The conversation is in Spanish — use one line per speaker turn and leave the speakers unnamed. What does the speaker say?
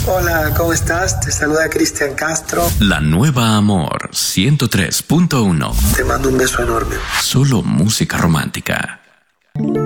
Hola, ¿cómo estás? Te saluda Cristian Castro.
La Nueva Amor 103.1.
Te mando un beso enorme.
Solo música romántica.